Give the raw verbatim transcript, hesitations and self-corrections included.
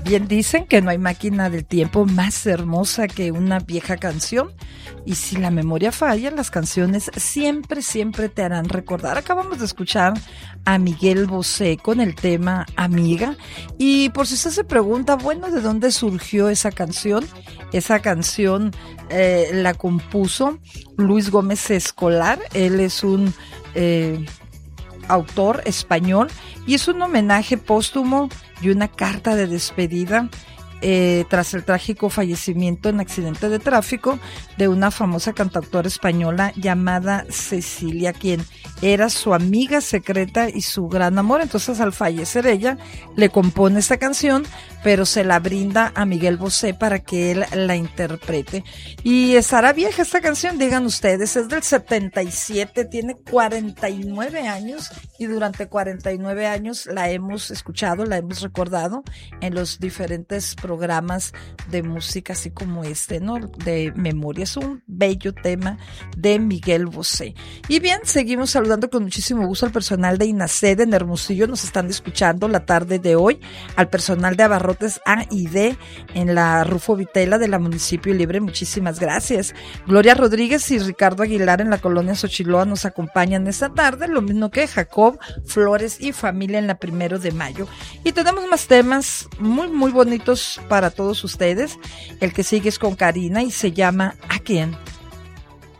Bien dicen que no hay máquina del tiempo más hermosa que una vieja canción. Y si la memoria falla, las canciones siempre, siempre te harán recordar. Acabamos de escuchar a Miguel Bosé con el tema Amiga. Y por si usted se pregunta, bueno, ¿de dónde surgió esa canción? Esa canción eh, la compuso Luis Gómez Escolar. Él es un eh, autor español y es un homenaje póstumo y una carta de despedida Eh, tras el trágico fallecimiento en accidente de tráfico de una famosa cantautora española llamada Cecilia, quien era su amiga secreta y su gran amor. Entonces, al fallecer ella, le compone esta canción, pero se la brinda a Miguel Bosé para que él la interprete. Y estará vieja esta canción, digan ustedes, es del setenta y siete, tiene cuarenta y nueve años, y durante cuarenta y nueve años la hemos escuchado, la hemos recordado en los diferentes programas de música, así como este, ¿no? De memoria. Es un bello tema de Miguel Bosé. Y bien, seguimos saludando con muchísimo gusto al personal de INACED en Hermosillo. Nos están escuchando la tarde de hoy, al personal de Abarrotes A y D en la Rufo Vitela de la Municipio Libre. Muchísimas gracias. Gloria Rodríguez y Ricardo Aguilar en la colonia Xochiloa nos acompañan esta tarde, lo mismo que Jacob Flores y familia en la Primero de Mayo. Y tenemos más temas muy, muy bonitos para todos ustedes. El que sigue es con Karina y se llama ¿A quién?